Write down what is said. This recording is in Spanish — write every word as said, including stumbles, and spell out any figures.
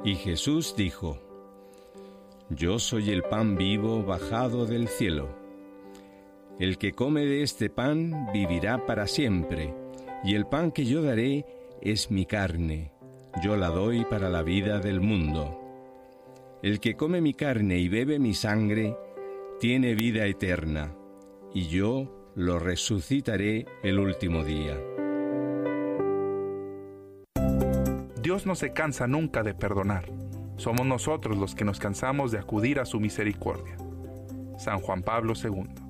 Y Jesús dijo: Yo soy el pan vivo bajado del cielo. El que come de este pan vivirá para siempre, y el pan que yo daré es mi carne, yo la doy para la vida del mundo. El que come mi carne y bebe mi sangre, tiene vida eterna, y yo lo resucitaré el último día. Dios no se cansa nunca de perdonar. Somos nosotros los que nos cansamos de acudir a su misericordia. San Juan Pablo segundo.